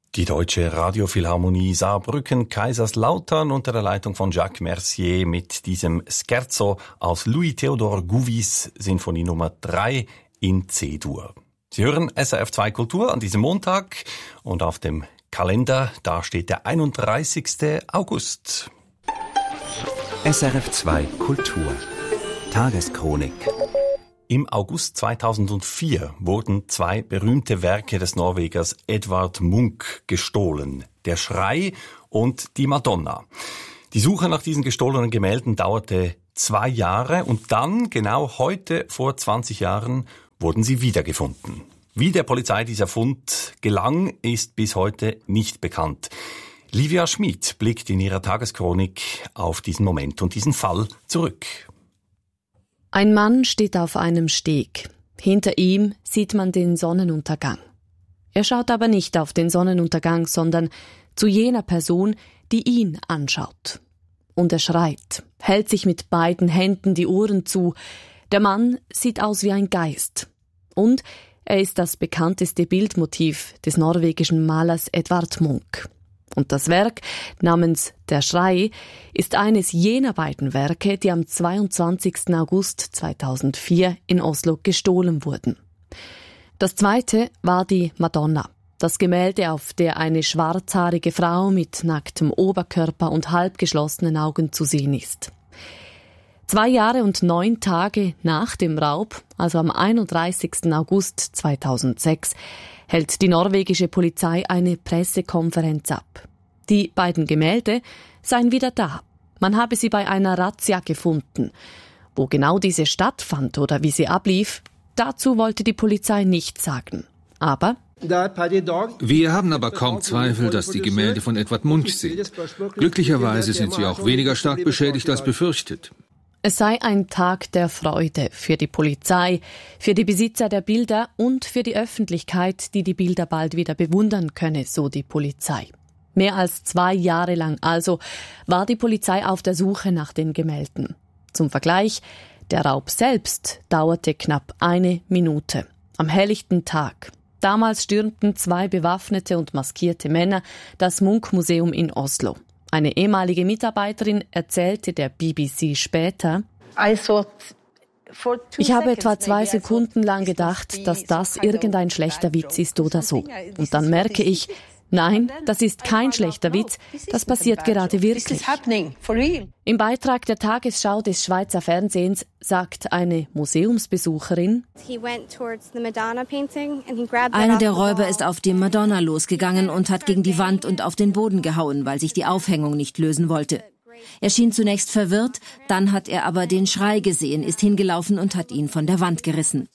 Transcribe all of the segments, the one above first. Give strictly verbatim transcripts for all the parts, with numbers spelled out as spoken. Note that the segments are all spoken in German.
Die Deutsche Radiophilharmonie Saarbrücken Kaiserslautern unter der Leitung von Jacques Mercier mit diesem Scherzo aus Louis Theodor Gouvis Sinfonie Nummer drei in C-Dur. Sie hören S R F zwei Kultur an diesem Montag und auf dem Kalender, da steht der einunddreißigste August. S R F zwei Kultur Tageschronik. Im August zweitausendvier wurden zwei berühmte Werke des Norwegers Edvard Munch gestohlen. Der Schrei und die Madonna. Die Suche nach diesen gestohlenen Gemälden dauerte zwei Jahre und dann, genau heute vor zwanzig Jahren, wurden sie wiedergefunden. Wie der Polizei dieser Fund gelang, ist bis heute nicht bekannt. Livia Schmid blickt in ihrer Tageschronik auf diesen Moment und diesen Fall zurück. Ein Mann steht auf einem Steg. Hinter ihm sieht man den Sonnenuntergang. Er schaut aber nicht auf den Sonnenuntergang, sondern zu jener Person, die ihn anschaut. Und er schreit, hält sich mit beiden Händen die Ohren zu. Der Mann sieht aus wie ein Geist. Und er ist das bekannteste Bildmotiv des norwegischen Malers Edvard Munch. Und das Werk namens Der Schrei ist eines jener beiden Werke, die am zweiundzwanzigsten August zweitausendvier in Oslo gestohlen wurden. Das zweite war die Madonna, das Gemälde, auf der eine schwarzhaarige Frau mit nacktem Oberkörper und halbgeschlossenen Augen zu sehen ist. Zwei Jahre und neun Tage nach dem Raub, also am einunddreißigsten August zweitausendsechs, hält die norwegische Polizei eine Pressekonferenz ab. Die beiden Gemälde seien wieder da. Man habe sie bei einer Razzia gefunden. Wo genau diese stattfand oder wie sie ablief, dazu wollte die Polizei nichts sagen. Aber wir haben aber kaum Zweifel, dass die Gemälde von Edvard Munch sind. Glücklicherweise sind sie auch weniger stark beschädigt als befürchtet. Es sei ein Tag der Freude für die Polizei, für die Besitzer der Bilder und für die Öffentlichkeit, die die Bilder bald wieder bewundern könne, so die Polizei. Mehr als zwei Jahre lang also war die Polizei auf der Suche nach den Gemälden. Zum Vergleich, der Raub selbst dauerte knapp eine Minute. Am helllichten Tag. Damals stürmten zwei bewaffnete und maskierte Männer das Munch-Museum in Oslo. Eine ehemalige Mitarbeiterin erzählte der B B C später: Ich habe etwa zwei Sekunden lang gedacht, dass das irgendein schlechter Witz ist oder so. Und dann merke ich, nein, das ist kein schlechter Witz, das passiert gerade wirklich. Im Beitrag der Tagesschau des Schweizer Fernsehens sagt eine Museumsbesucherin: Einer der Räuber ist auf die Madonna losgegangen und hat gegen die Wand und auf den Boden gehauen, weil sich die Aufhängung nicht lösen wollte. Er schien zunächst verwirrt, dann hat er aber den Schrei gesehen, ist hingelaufen und hat ihn von der Wand gerissen.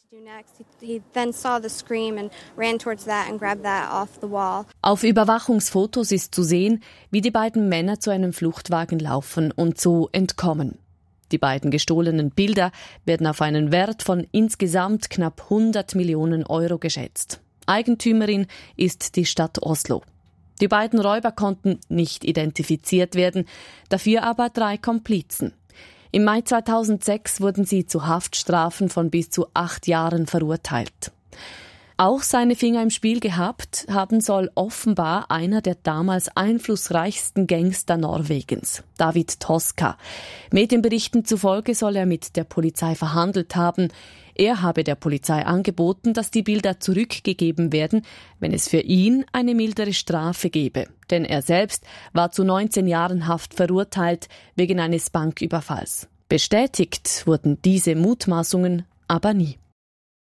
Auf Überwachungsfotos ist zu sehen, wie die beiden Männer zu einem Fluchtwagen laufen und so entkommen. Die beiden gestohlenen Bilder werden auf einen Wert von insgesamt knapp hundert Millionen Euro geschätzt. Eigentümerin ist die Stadt Oslo. Die beiden Räuber konnten nicht identifiziert werden, dafür aber drei Komplizen. Im Mai zweitausendsechs wurden sie zu Haftstrafen von bis zu acht Jahren verurteilt. Auch seine Finger im Spiel gehabt haben soll offenbar einer der damals einflussreichsten Gangster Norwegens, David Toska. Medienberichten zufolge soll er mit der Polizei verhandelt haben. Er habe der Polizei angeboten, dass die Bilder zurückgegeben werden, wenn es für ihn eine mildere Strafe gebe. Denn er selbst war zu neunzehn Jahren Haft verurteilt wegen eines Banküberfalls. Bestätigt wurden diese Mutmaßungen aber nie.